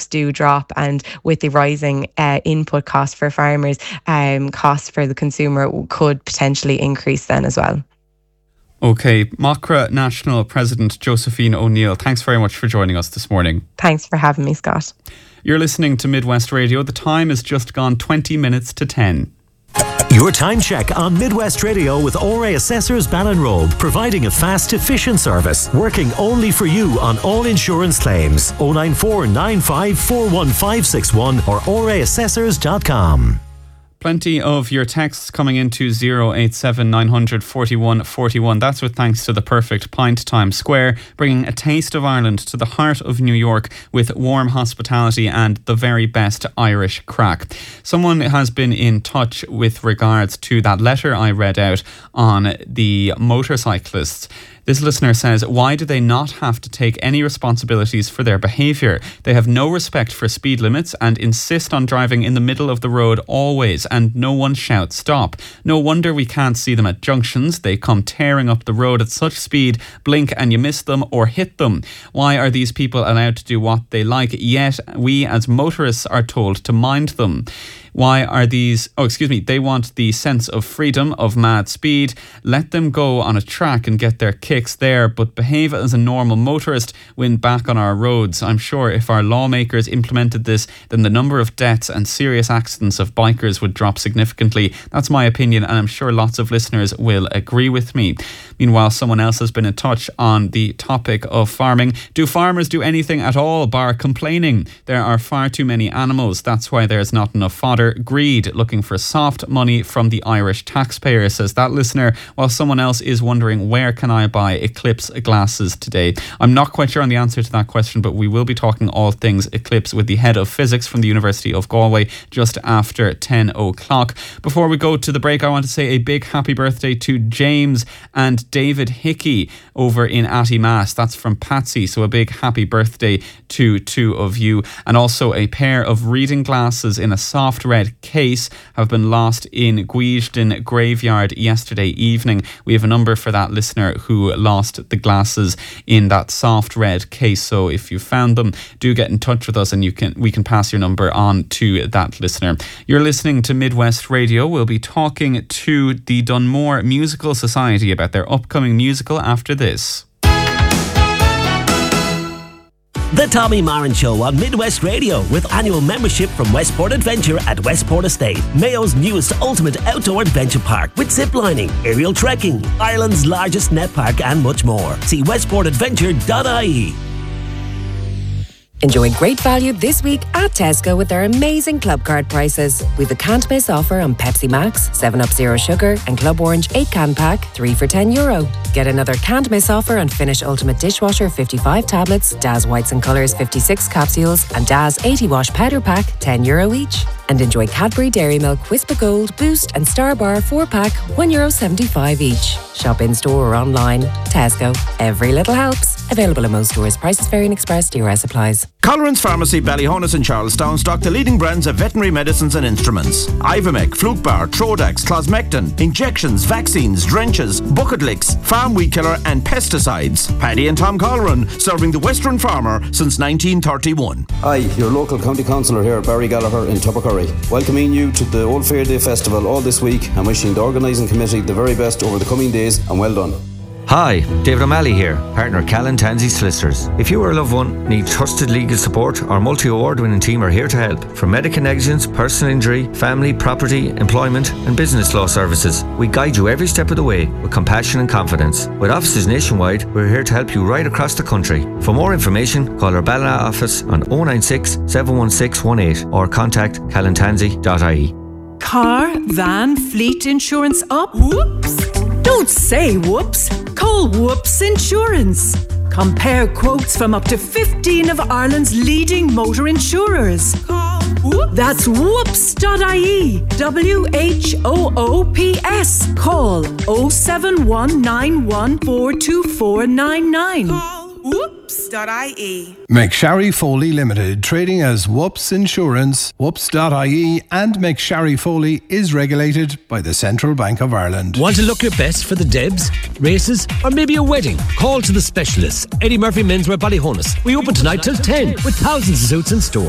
do drop, and with the rising input cost for farmers, costs for the consumer could potentially increase then as well. Okay, MACRA National President Josephine O'Neill, thanks very much for joining us this morning. Thanks for having me, Scott. You're listening to Midwest Radio. The time has just gone 20 minutes to 10. Your time check on Midwest Radio with ORA Assessors Ballinrobe, providing a fast, efficient service, working only for you on all insurance claims. 094 95 41561 or oraassessors.com. Plenty of your texts coming into 087 900 41 41. That's with thanks to the perfect Pint Time Square, bringing a taste of Ireland to the heart of New York with warm hospitality and the very best Irish crack. Someone has been in touch with regards to that letter I read out on the motorcyclists. This listener says, why do they not have to take any responsibilities for their behaviour? They have no respect for speed limits and insist on driving in the middle of the road always, and no one shouts stop. No wonder we can't see them at junctions. They come tearing up the road at such speed, blink and you miss them or hit them. Why are these people allowed to do what they like, yet we as motorists are told to mind them? Why are they want the sense of freedom of mad speed. Let them go on a track and get their kicks there, but behave as a normal motorist when back on our roads. I'm sure if our lawmakers implemented this, then the number of deaths and serious accidents of bikers would drop significantly. That's my opinion, and I'm sure lots of listeners will agree with me. Meanwhile, someone else has been in touch on the topic of farming. Do farmers do anything at all bar complaining? There are far too many animals. That's why there's not enough fodder. Greed, looking for soft money from the Irish taxpayer, says that listener, while someone else is wondering, where can I buy Eclipse glasses today? I'm not quite sure on the answer to that question, but we will be talking all things Eclipse with the head of physics from the University of Galway just after 10 o'clock. Before we go to the break, I want to say a big happy birthday to James and David Hickey over in Attymass. That's from Patsy, so a big happy birthday to two of you. And also a pair of reading glasses in a soft red case have been lost in Guisden graveyard yesterday evening. We have a number for that listener who lost the glasses in that soft red case, so if you found them, do get in touch with us and we can pass your number on to that listener. You're listening to Midwest Radio. We'll be talking to the Dunmore Musical Society about their upcoming musical after this. The Tommy Moran Show on Midwest Radio, with annual membership from Westport Adventure at Westport Estate, Mayo's newest ultimate outdoor adventure park with ziplining, aerial trekking, Ireland's largest net park and much more. See westportadventure.ie. Enjoy great value this week at Tesco with their amazing club card prices. We've a can't miss offer on Pepsi Max, 7up Zero Sugar and Club Orange 8 can pack, 3 for €10. Get another can't miss offer on Finish Ultimate Dishwasher 55 tablets, Daz Whites and Colours 56 capsules and Daz 80 wash powder pack, €10 each. And enjoy Cadbury Dairy Milk, Whisper Gold, Boost and Star Bar 4 pack, €1.75 each. Shop in store or online. Tesco. Every little helps. Available in most stores. Prices vary and express DRS applies. Colleran's Pharmacy, Ballyhonus and Charlestown stock the leading brands of veterinary medicines and instruments. Ivomec, Flukebar, Trodax, Closmectin, injections, vaccines, drenches, bucket licks, farm weed killer and pesticides. Paddy and Tom Colleran, serving the Western farmer since 1931. Hi, your local county councillor here, Barry Gallagher in Tubbercurry. Welcoming you to the Old Fair Day Festival all this week and wishing the organising committee the very best over the coming days, and well done. Hi, David O'Malley here, partner Callan Tansey Solicitors. If you or a loved one need trusted legal support, our multi-award-winning team are here to help. From medical negligence, personal injury, family, property, employment and business law services, we guide you every step of the way with compassion and confidence. With offices nationwide, we're here to help you right across the country. For more information, call our Ballina office on 096 716 18 or contact callantansey.ie. Car, van, fleet insurance up? Whoops! Don't say whoops. Call Whoops Insurance. Compare quotes from up to 15 of Ireland's leading motor insurers. Call Whoops. That's whoops.ie. WHOOPS. Call 07191422499. Call whoops.ie. McSharry Foley Limited, trading as Whoops Insurance, whoops.ie, and McSharry Foley is regulated by the Central Bank of Ireland. Want to look your best for the Debs, races, or maybe a wedding? Call to the specialists. Eddie Murphy Menswear Ballyhonus. We open tonight till 10 with thousands of suits in store.